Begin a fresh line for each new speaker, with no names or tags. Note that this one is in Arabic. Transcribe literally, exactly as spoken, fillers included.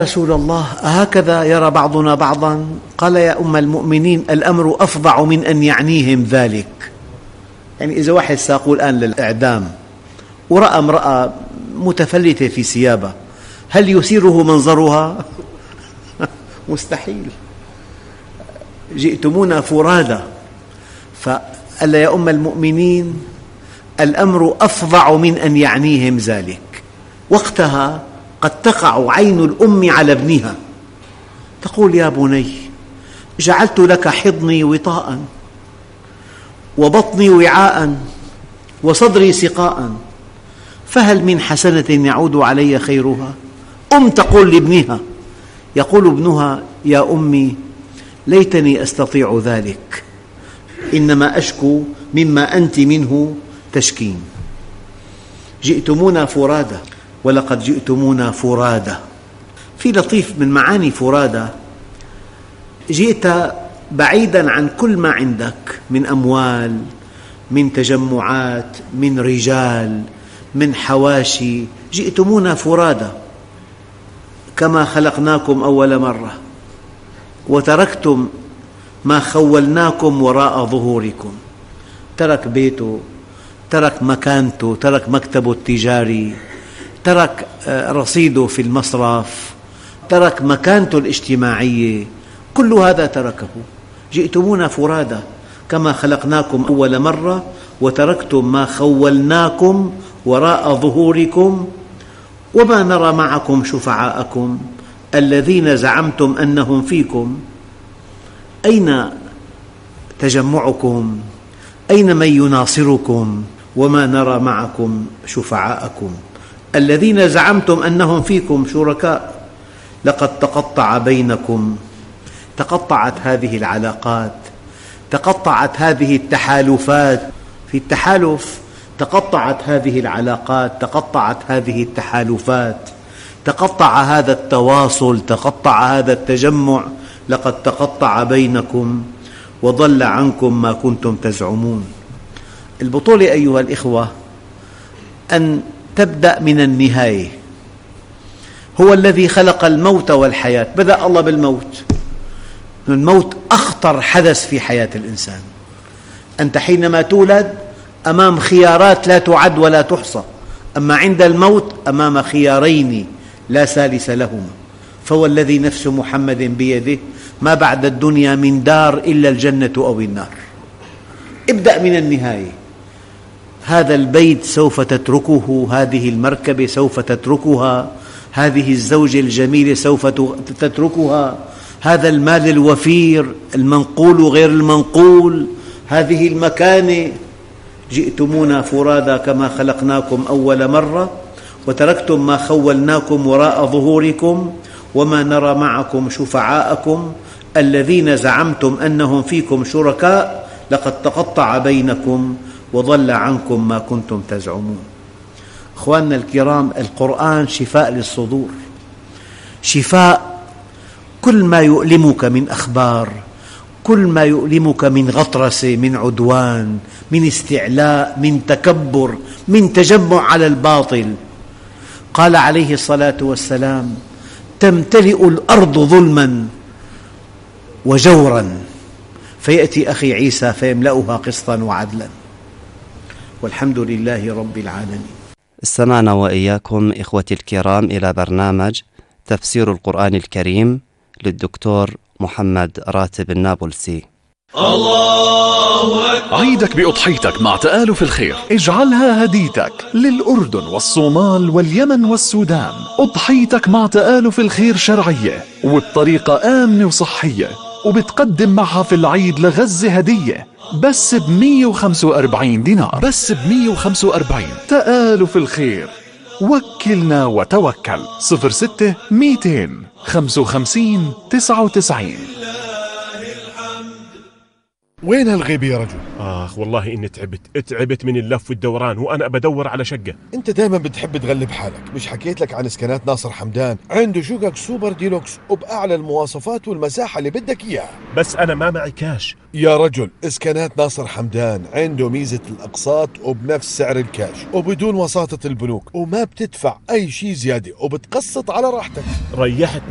رسول الله أهكذا يرى بعضنا بعضا؟ قال يا أم المؤمنين الأمر أفظع من أن يعنيهم ذلك. يعني إذا واحد ساقوا الآن للإعدام ورأى امرأة متفلتة في ثيابها، هل يثيره منظرها؟ مستحيل. جئتمونا فرادى، فقال يا أم المؤمنين الأمر أفظع من أن يعنيهم ذلك. وقتها قد تقع عين الأم على ابنها، تقول يا بني جعلت لك حضني وطاء وبطني وعاء وصدري سقاء، فهل من حسنة يعود علي خيرها؟ أم تقول لابنها، يقول ابنها يا أمي ليتني أستطيع ذلك، إنما أشكو مما أنت منه تشكين. جئتمونا فرادى ولقد جئتمونا فرادى. في لطيف من معاني فرادى، جئت بعيدا عن كل ما عندك من أموال، من تجمعات، من رجال، من حواشي. جئتمونا فرادى كما خلقناكم أول مرة وتركتم ما خولناكم وراء ظهوركم. ترك بيته، ترك مكانته، ترك مكتبه التجاري، ترك رصيده في المصرف، ترك مكانته الاجتماعية، كل هذا تركه. جئتمونا فرادى كما خلقناكم أول مرة وتركتم ما خولناكم وراء ظهوركم وما نرى معكم شفعاءكم الذين زعمتم أنهم فيكم. أين تجمعكم؟ أين من يناصركم؟ وما نرى معكم شفعاءكم الذين زعمتم أنهم فيكم شركاء. لقد تقطع بينكم، تقطعت هذه العلاقات، تقطعت هذه التحالفات. في التحالف تقطعت هذه العلاقات، تقطعت هذه التحالفات، تقطع هذا التواصل، تقطع هذا التجمع. لقد تقطع بينكم وضل عنكم ما كنتم تزعمون. البطولة أيها الإخوة أن تبدأ من النهاية. هو الذي خلق الموت والحياة. بدأ الله بالموت. الموت أخطر حدث في حياة الإنسان. أنت حينما تولد أمام خيارات لا تعد ولا تحصى، أما عند الموت أمام خيارين لا ثالث لهما. فهو الذي نفس محمد بيده ما بعد الدنيا من دار إلا الجنة أو النار. ابدأ من النهاية. هذا البيت سوف تتركه، هذه المركبة سوف تتركها، هذه الزوجة الجميلة سوف تتركها، هذا المال الوفير المنقول وغير المنقول، هذه المكانة. جئتمونا فرادى كما خلقناكم أول مرة وتركتم ما خولناكم وراء ظهوركم وما نرى معكم شفعاءكم الذين زعمتم أنهم فيكم شركاء. لقد تقطع بينكم وضل عنكم ما كنتم تزعمون. أخواننا الكرام، القرآن شفاء للصدور، شفاء. كل ما يؤلمك من أخبار، كل ما يؤلمك من غطرسة، من عدوان، من استعلاء، من تكبر، من تجمع على الباطل. قال عليه الصلاة والسلام تمتلئ الأرض ظلما وجورا فيأتي أخي عيسى فيملأها قسطا وعدلا، والحمد لله رب العالمين.
استمعنا وإياكم إخوتي الكرام إلى برنامج تفسير القرآن الكريم للدكتور محمد راتب النابلسي.
الله أكبر. عيدك بأضحيتك مع تآلف الخير، اجعلها هديتك للأردن والصومال واليمن والسودان. أضحيتك مع تآلف الخير شرعية وبطريقة آمنة وصحية، وبتقدم معها في العيد لغزة هدية بس ب مئة وخمسة وأربعين دينار، بس ب مئة وخمسة وأربعين. تآلف الخير، وكلنا وتوكل. صفر ستة مئتين خمسة وخمسين تسعة وتسعين.
وين هالغيب يا رجل؟
آخ والله إني تعبت تعبت من اللف والدوران وأنا بدور على شقة.
أنت دايما بتحب تغلب حالك. مش حكيت لك عن اسكانات ناصر حمدان؟ عنده شقق سوبر ديلوكس وبأعلى المواصفات والمساحة اللي بدك إياها.
بس أنا ما معي كاش
يا رجل. اسكانات ناصر حمدان عنده ميزة الأقساط وبنفس سعر الكاش وبدون وساطة البنوك، وما بتدفع أي شيء زيادة وبتقسط على راحتك.
ريحت